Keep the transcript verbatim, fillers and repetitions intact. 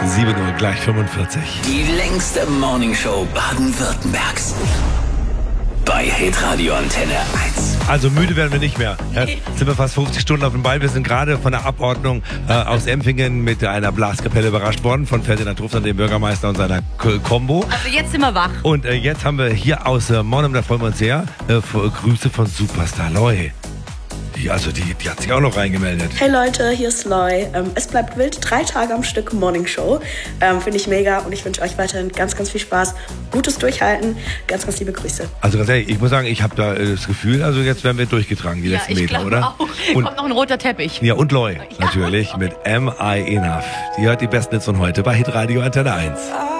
sieben Uhr, gleich fünfundvierzig. Die längste Morningshow Baden-Württembergs. Bei Hitradio Antenne eins. Also müde werden wir nicht mehr. Jetzt sind wir fast fünfzig Stunden auf dem Ball. Wir sind gerade von der Abordnung äh, aus Empfingen mit einer Blaskapelle überrascht worden von Ferdinand Truffner, dem Bürgermeister, und seiner K- Combo. Also jetzt sind wir wach. Und äh, jetzt haben wir hier aus äh, Monum, da freuen wir uns sehr, äh, Grüße von Superstar Loy. Die, also die, die hat sich auch noch reingemeldet. Hey Leute, hier ist Loy. Ähm, es bleibt wild, drei Tage am Stück Morning Show. Ähm, Finde ich mega und ich wünsche euch weiterhin ganz, ganz viel Spaß. Gutes Durchhalten. Ganz, ganz liebe Grüße. Also ganz ehrlich, ich muss sagen, ich habe da äh, das Gefühl, also jetzt werden wir durchgetragen, die Ja, letzten ich Meter, glaube oder? auch. Und, Kommt noch ein roter Teppich. ja, und Loy natürlich mit Am I Enough. Die hört die besten Hits von heute bei Hitradio Antenne eins.